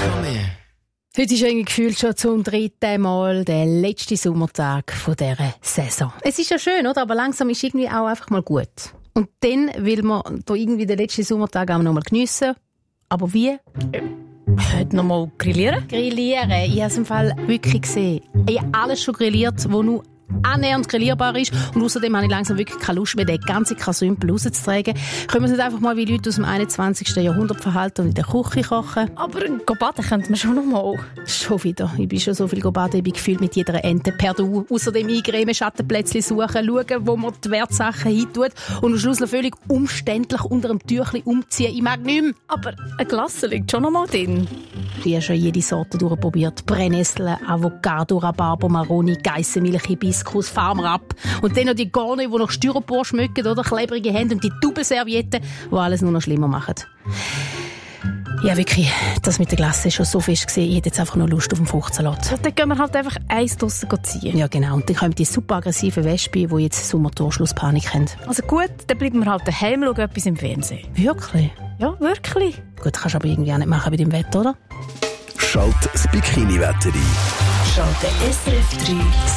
Heute ist irgendwie gefühlt schon zum 3. Mal der letzte Sommertag von dieser Saison. Es ist ja schön, oder? Aber langsam ist irgendwie auch einfach mal gut. Und dann will man da irgendwie den letzten Sommertag auch noch mal geniessen. Aber wie? Heute noch mal grillieren? Grillieren. Ich habe es im Fall wirklich gesehen. Ich habe alles schon grilliert, wo nur annähernd grillierbar ist. Und außerdem habe ich langsam wirklich keine Lust mehr, den ganzen Kasümpel rauszutragen. Können wir uns nicht einfach mal wie Leute aus dem 21. Jahrhundert verhalten und in der Küche kochen? Aber baden könnte man schon noch mal. Schon wieder. Ich bin schon so viel baden, ich bin gefühlt mit jeder Ente per Du. Außerdem eingremen, Schattenplätzchen suchen, schauen, wo man die Wertsachen hintut und am Schluss noch völlig umständlich unter einem Tüchlein umziehen. Ich mag nicht mehr. Aber eine Glasse liegt schon noch mal drin. Ich habe schon jede Sorte durchprobiert. Brennnessel, Avocado, Rhabarber, Maroni, Geissenmilch, Hibiskus, Farmrapp. Und dann noch die Garne, die nach Styropor schmecken, oder klebrige Hände und die Taubenservietten, die alles nur noch schlimmer machen. Ja, wirklich, das mit der Glasse ist schon so fest gesehen. Ich hätte jetzt einfach noch Lust auf einen Fruchtsalat. Ja, dann gehen wir halt einfach eins draussen ziehen. Ja, genau. Und dann kommen die super aggressiven Wespen, die jetzt Sommertorschlusspanik haben. Also gut, dann bleiben wir halt daheim, schauen etwas im Fernsehen. Wirklich? Ja, wirklich. Gut, kannst du aber irgendwie auch nicht machen bei dem Wetter, oder? Schalt das Bikini-Wetter ein. Schalte SRF 3